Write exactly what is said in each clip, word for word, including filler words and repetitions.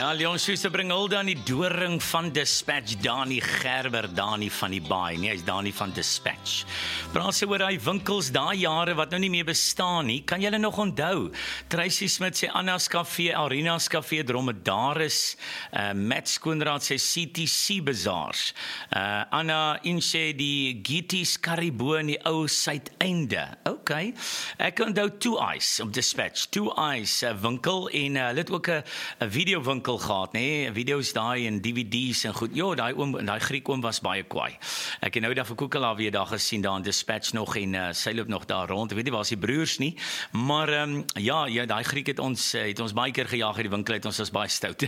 Ja, Leon Schuster bring Hulde aan die doring van Dispatch, Dani Gerber, Dani van die Baai, nie, hy is Dani van Dispatch. Praat sy oor hy winkels daai jare wat nou nie meer bestaan nie, kan julle nog onthou? Tracy Smith sê Anna's Café, Arina's Café, Dromedaris, uh, Matt Skoenraad sê C T C Bazaars, uh, Anna Inche die Gieties Kariboo in die ou Suideinde, ok, ek onthou Two Eyes op Dispatch, Two Eyes uh, winkel en uh, hulle het ook 'n videowinkel gehad, nee, video's daai en D V D's en goed. Ja, daai oom, daai Griek oom was baie kwaai. Ek het nou daar vir Koekela weer daar gesien daar in Dispatch nog en uh, sy loop nog daar rond. Ek weet nie waar is die broers nie, maar um, ja, ja, daai Griek het ons het ons baie keer gejaag uit die winkel uit. Ons was baie stout.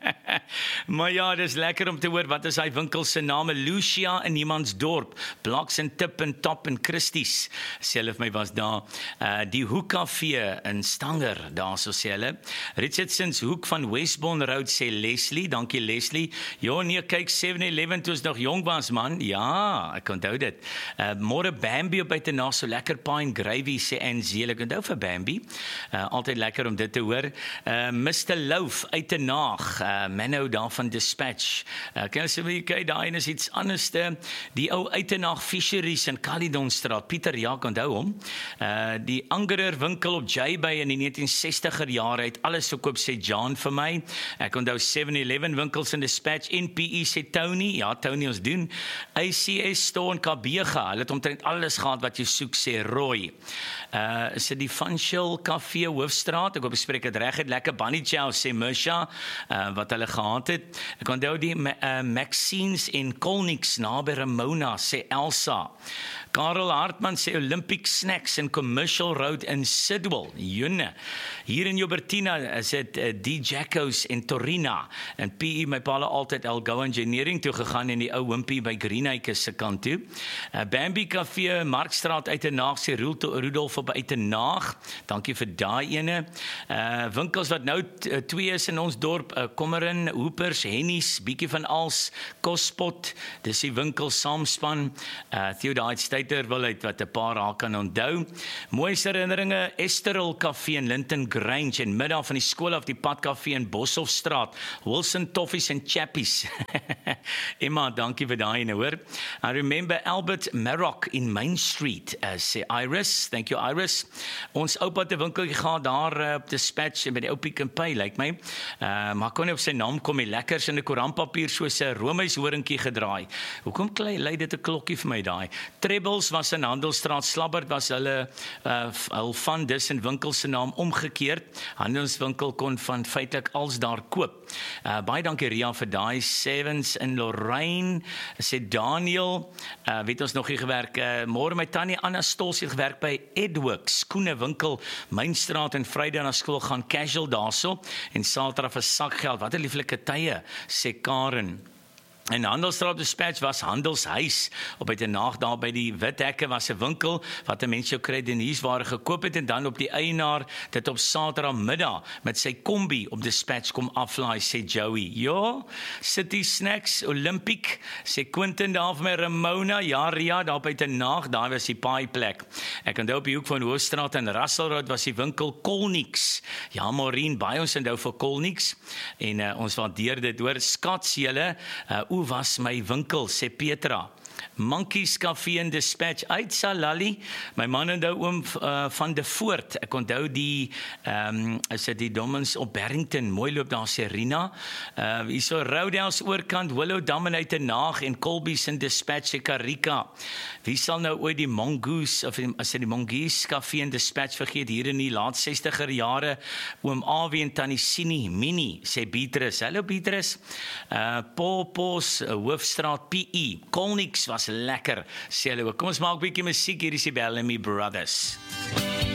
Maar ja, dis lekker om te hoor wat is hy winkel se name? Lucia in Niemandsdorp, Blocks en Tip en Top en Christies. Self my was daar. Uh, die Hoekcafé in Stanger, daar so sê hulle. Richardson's Hoek van Westbourne Road sê Leslie, dankie Leslie. Ja nee, kyk seven eleven toe ons nog jong was man. Ja, ek onthou dit. Uh, Môre Bambi op buite na so lekker pine gravy sê Anzeel. Ek onthou vir Bambi. Uh, altyd lekker om dit te hoor. Uh, Mister Loaf uit te naag. Uh, Menno daar van Dispatch. Uh, kan jy sê wie kyk daai is iets anderste. Die ou uit te naag Fisheries in Caledonstraat. Pieter Jaak onthou hom. Uh, die Angerer winkel op J-Bay in die nineteen sestiger jare het alles verkoop sê John vir my. Ek onthou seven eleven winkels in Dispatch, N P E sê Tony, ja Tony ons doen. A C S Store in Kabega, hulle het omtrent alles gehad wat jy soek sê Roy. Uh, is dit die Funshell Café Hoofstraat, ek hoop ek spreek het reg uit, lekker bunny chow sê Mersha, uh, wat hulle gehad het. Ek onthou die uh, Maxine's en Colnix naby Ramona sê Elsa. Karel Hartman sê Olympic Snacks in Commercial Road in Sidwell, June. Hier in Jobertina is dit uh, D Jacko's en Torina en P E my paal altyd Elgo Engineering toe gegaan en die ou Wimpie by Greenacre se kant toe. Uh, Bambi Café Markstraat uit 'n naag sê Rudolf op uit 'n naag. Dankie vir daai ene. Uh, winkels wat nou uh, twee is in ons dorp, uh, Kommerin, Hoopers, Hennies, bietjie van als, Kospot, dis die winkel saamspan. Uh, Theo daai Stuiter wil uit wat 'n paar haar kan onthou. Mooiste herinneringe Esteril Café in Linton Grange en middag van die skool af die Padcafé in Boshofstraat, Wilson Toffees en Chappies. Emma, dankie vir daai ene hoor. I remember Albert Maroc in Main Street, uh, sê Iris, thank you Iris. Ons oupa het 'n winkeltjie gehad daar uh, op Dispatch by die ou Pick n Pay, lyk my. Uh, maar kon nie op sy naam kom, die lekkers in 'n koerantpapier soos 'n roomys horingkie gedraai. Hoekom klei lei dit 'n klokkie vir my daai? Trebles was in Handelsstraat, Slabbert was hulle uh, hul van dis in winkel se naam omgekeerd. Handelswinkel kon van feitelik als daar koop. Uh, baie dankie Ria vir daai. Sevens in Lorraine, sê Daniel, uh, weet ons nog hier gewerk, uh, môre my tannie Anna Stols het gewerk by Edworks, skoene winkel, Mynstraat en Vrydag na skool gaan casual daarso en Saterdag vir sakgeld. Wat 'n lieflike tye, sê Karen. En Handelsstraat Dispatch was Handelshuis. Op uit 'n naag daar by die Wit Hekke was 'n winkel wat 'n mens jou kredietware gekoop het en dan op die eienaar dit op Saterdagmiddag met sy kombi op Dispatch kom aflaai, sê Joey. Ja, City Snacks, Olympic, sê Quentin daar vir my Ramona, ja Ria, daar by 'n naag, daar was die paai plek. Ek onthou op die hoek van Hoofstraat en Russellroad was die winkel Colnix. Ja, Maureen, baie ons onthou vir Colnix en uh, ons waardeer dit hoor. Skats julle, uh, Hoe was my winkel, sê Petra. Monkeys Café in Dispatch uit Salali. My man onthou oom uh, van de Voort. Ek onthou die um, is dit die Dommens op Barrington. Mooi loop daar Serena. Uh, hier so Roudels oorkant Willow Dam en uit 'n naag en Colby's in Dispatch se Karika. Wie sal nou ooit die Mongoose of as dit die Mongoose Café in Dispatch vergeet hier in die laat sestiger jare. Oom Awie en Tannie Sini Mini sê Beatrice. Hallo Beatrice. Uh, Popos uh, Hoofstraat P E. Colnix was lekker, sê hulle ook. Kom ons maak 'n bietjie musiek, hier is die Bellamy Brothers.